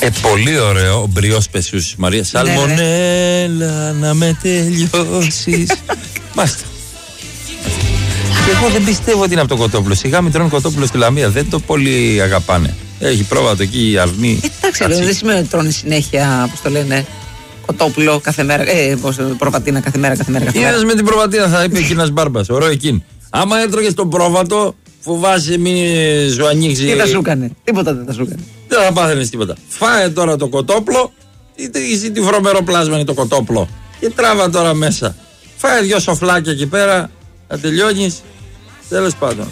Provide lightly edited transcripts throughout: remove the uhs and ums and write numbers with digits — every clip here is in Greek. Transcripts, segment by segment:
Πολύ ωραίο. Ο μπριός πεσούς Μαρία. Σαλμονέλα να με τελειώσεις. Μάλιστα. Και εγώ δεν πιστεύω ότι είναι από το κοτόπουλο. Σιγά μην τρώνε κοτόπουλο στη Λαμία. Δεν το πολύ αγαπάνε. Έχει πρόβατο εκεί η αρνή. Εντάξει, δεν σημαίνει ότι τρώνε συνέχεια, πώς το λένε, κοτόπουλο κάθε μέρα. Προβατίνα κάθε μέρα. Είδες με την προβατίνα, θα είπε εκείνας μπάρμπας. Ωραίο εκείνη. Άμα έτρωγες τον πρόβατο, φοβάσαι μην σου ανοίξει. Τι θα σου έκανε, τίποτα δεν θα σου έκανε. Δεν θα πάθαινες τίποτα. Φάε τώρα το κοτόπουλο, ή τι βρωμερό πλάσμα είναι το κοτόπουλο. Και τράβα τώρα μέσα. Φάε 2 σοφλάκια εκεί πέρα, θα τελειώνεις. Τέλος πάντων.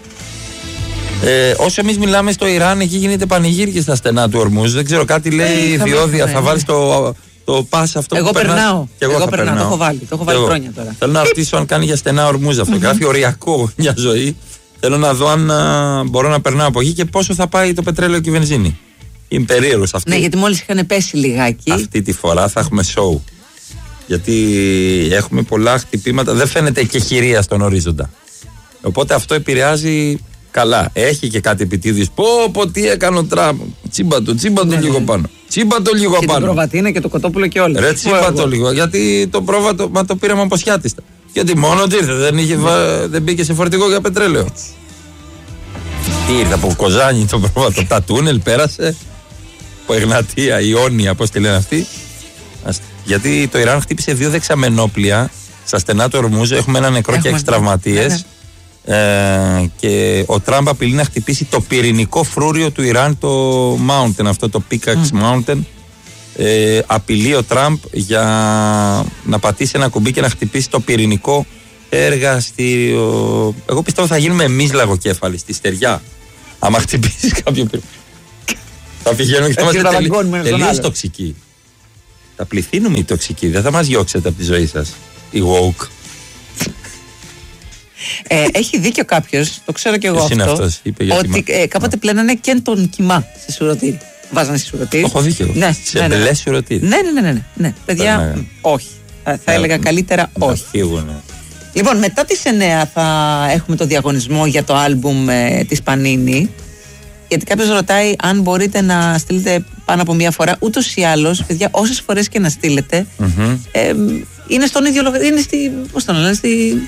Όσο εμείς μιλάμε στο Ιράν, εκεί γίνεται πανηγύρι και στα στενά του Ορμούζ. Δεν ξέρω, κάτι λέει διόδια. Θα βάλεις το πας αυτό εγώ που περνάω. Εγώ περνάω. Το έχω βάλει χρόνια τώρα. Θέλω να ρωτήσω αν κάνει για στενά Ορμούζ αυτό. Γράφει οριακό μια ζωή. Θέλω να δω αν μπορώ να περνάω από εκεί και πόσο θα πάει το πετρέλαιο και η βενζίνη. Είμαι περίεργος αυτή. Ναι, γιατί μόλις είχαν πέσει λιγάκι. Αυτή τη φορά θα έχουμε show. Γιατί έχουμε πολλά χτυπήματα. Δεν φαίνεται και χειρία στον ορίζοντα. Οπότε αυτό επηρεάζει καλά. Έχει και κάτι επιτίδιες. Πω, τι έκανε ο Τραμπ. Τσίμπα το λίγο πάνω. Τσίμπα το λίγο και πάνω. Και το προβατίνα και το κοτόπουλο και όλα. Ρε, τσίμπα το λίγο. Γιατί το πρόβατο το πήραμε από σιάτιστα. Γιατί μόνο ότι ήρθε. Δεν μπήκε σε φορτηγό για πετρέλαιο. Τι ήρθε από Κοζάνη το πρόβατο. Τα τούνελ πέρασε. Από Εγνατία, Ιόνια, πώς τη λένε αυτοί. Γιατί το Ιράν χτύπησε 2 δεξαμενόπλια στα στενά του Ορμούζ. Έχουμε ένα νεκρό και 6 τραυματίες. Και ο Τραμπ απειλεί να χτυπήσει το πυρηνικό φρούριο του Ιράν, το Mountain, αυτό το Pickaxe Mountain. Απειλεί ο Τραμπ για να πατήσει ένα κουμπί και να χτυπήσει το πυρηνικό εργαστήριο. Εγώ πιστεύω θα γίνουμε εμείς λαγοκέφαλοι στη στεριά. Άμα χτυπήσει κάποιο πυρηνικό. Θα πηγαίνουμε και θα είμαστε τελείως τοξικοί. Θα πληθύνουμε οι τοξικοί. Δεν θα μας διώξετε από τη ζωή σας. Οι woke. Έχει δίκιο κάποιος, το ξέρω κι εγώ αυτό. Είναι αυτός, είπε για ότι κάποτε πλένανε και τον κοιμά σε σουρωτήρι. Βάζανε σε σουρωτήρι. Το έχω δίκιο. Ναι, σε μπελέ σουρωτήρι. Ναι. Παιδιά, όχι. Θα έλεγα καλύτερα όχι. Λοιπόν, μετά τις 9 θα έχουμε το διαγωνισμό για το άλμπουμ της Πανίνη. Γιατί κάποιος ρωτάει αν μπορείτε να στείλετε πάνω από μία φορά. Ούτως ή άλλως, παιδιά, όσες φορές και να στείλετε, είναι στον ίδιο λογαριασμό. Είναι πώς το λένε,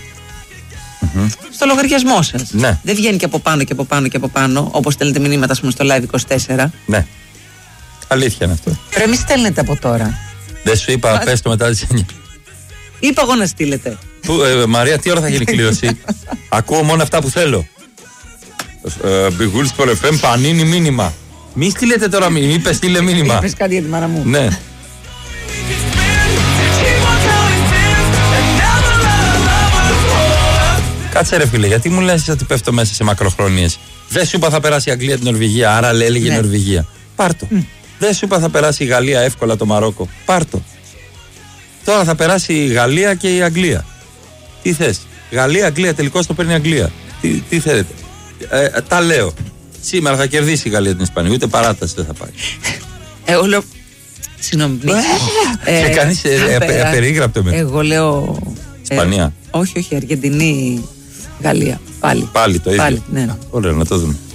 στο λογαριασμό σας. Ναι. Δεν βγαίνει και από πάνω, όπως στέλνετε μηνύματα, ας πούμε, στο Live 24. Ναι. Αλήθεια είναι αυτό. Ρε, μη στέλνετε από τώρα. Δεν σου είπα, πες το μετά τις 9. Είπα εγώ να στείλετε. Μαρία, τι ώρα θα γίνει η κλήρωση? Ακούω μόνο αυτά που θέλω. Μπιγούλης στο FM, Πανίνη μήνυμα. Μη στείλετε τώρα μήνυμα, είπες στείλε μήνυμα. Είπες κάτι για τη μάνα μου. Ναι. Κάτσε ρε φίλε, γιατί μου λες ότι πέφτω μέσα σε μακροχρόνιες? Δεν σου είπα θα περάσει η Αγγλία την Νορβηγία, άρα έλεγε η Νορβηγία. Πάρτο. Δεν σου είπα θα περάσει η Γαλλία εύκολα το Μαρόκο. Πάρτο. Τώρα θα περάσει η Γαλλία και η Αγγλία. Τι θες? Γαλλία, Αγγλία, τελικώς το παίρνει η Αγγλία. Τι θέλετε? Τα λέω. Σήμερα θα κερδίσει η Γαλλία την Ισπανία, ούτε παράταση δεν θα πάει. Εγώ λέω. Συγγνώμη. Κανείς περίγραπτο με. Εγώ λέω. Ισπανία. Όχι, Αργεντινή, Γαλλία. Πάλι το ίδιο. Ναι. Ωραία, να το δούμε.